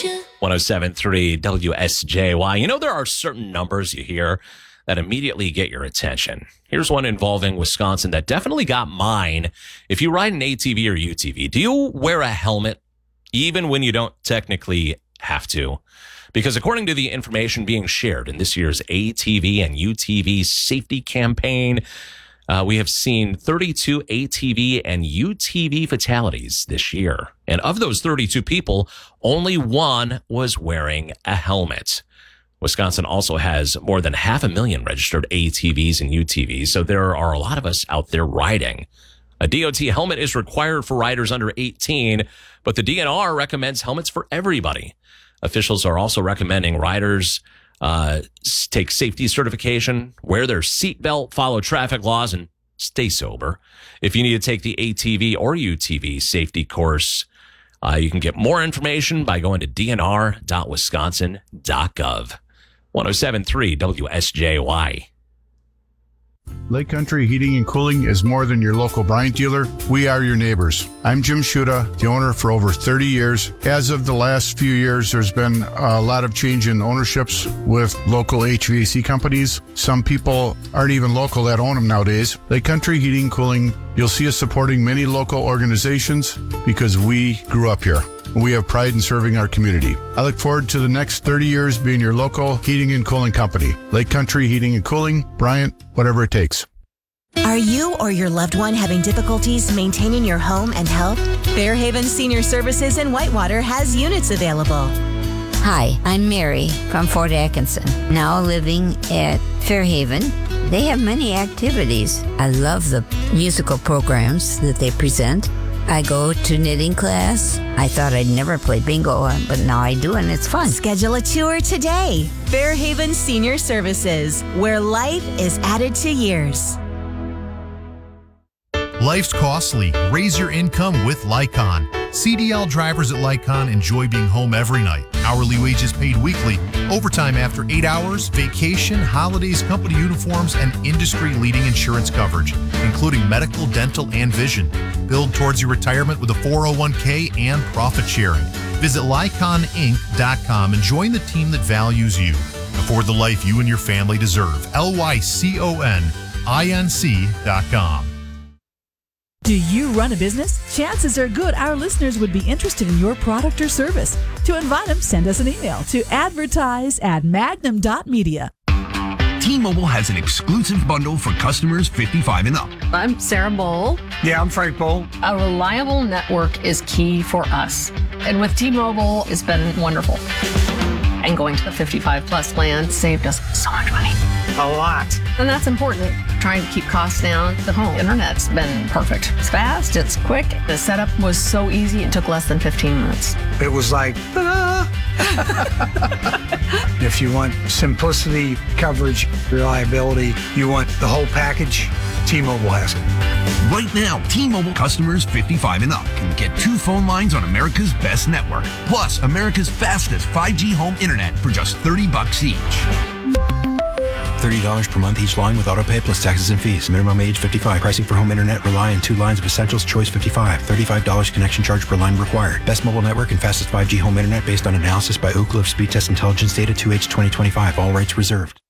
107.3 WSJY. You know, there are certain numbers you hear that immediately get your attention. Here's one involving Wisconsin that definitely got mine. If you ride an ATV or UTV, do you wear a helmet even when you don't technically have to? Because according to the information being shared in this year's ATV and UTV safety campaign, we have seen 32 ATV and UTV fatalities this year. And of those 32 people, only one was wearing a helmet. Wisconsin also has more than 500,000 registered ATVs and UTVs, so there are a lot of us out there riding. A DOT helmet is required for riders under 18, but the DNR recommends helmets for everybody. Officials are also recommending riders take safety certification, wear their seatbelt, follow traffic laws, and stay sober. If you need to take the ATV or UTV safety course, you can get more information by going to dnr.wisconsin.gov. 107.3 WSJY. Lake Country Heating and Cooling is more than your local Bryant dealer. We are your neighbors. I'm Jim Schuda, the owner for over 30 years. As of the last few years, there's been a lot of change in ownerships with local HVAC companies. Some people aren't even local that own them nowadays. Lake Country Heating and Cooling, you'll see us supporting many local organizations because we grew up here. We have pride in serving our community. I look forward to the next 30 years being your local heating and cooling company. Lake Country Heating and Cooling, Bryant, whatever it takes. Are you or your loved one having difficulties maintaining your home and health? Fairhaven Senior Services in Whitewater has units available. Hi, I'm Mary from Fort Atkinson, now living at Fairhaven. They have many activities. I love the musical programs that they present. I go to knitting class. I thought I'd never play bingo, but now I do, and it's fun. Schedule a tour today. Fairhaven Senior Services, where life is added to years. Life's costly. Raise your income with Lycon. CDL drivers at Lycon enjoy being home every night. Hourly wages paid weekly, overtime after 8 hours, vacation, holidays, company uniforms, and industry-leading insurance coverage, including medical, dental, and vision. Build towards your retirement with a 401k and profit sharing. Visit LyconInc.com and join the team that values you. Afford the life you and your family deserve. LYCONINC.com. Do you run a business? Chances are good our listeners would be interested in your product or service. To invite them, send us an email to advertise@magnum.media. T-Mobile has an exclusive bundle for customers 55 and up. I'm Sarah Bowl. Yeah, I'm Frank Bowl. A reliable network is key for us. And with T-Mobile, it's been wonderful. And going to the 55 plus plan saved us so much money. A lot. And that's important. Trying to keep costs down. The home internet's been perfect. It's fast, it's quick. The setup was so easy, it took less than 15 minutes. It was like, ta-da! If you want simplicity, coverage, reliability, you want the whole package, T-Mobile has it. Right now, T-Mobile customers 55 and up can get 2 phone lines on America's best network, plus America's fastest 5G home internet for just $30 each. $30 per month each line with autopay plus taxes and fees. Minimum age 55. Pricing for home internet rely on 2 lines of essentials. Choice 55. $35 connection charge per line required. Best mobile network and fastest 5G home internet based on analysis by Ookla of Speed Test Intelligence data 2H 2025. All rights reserved.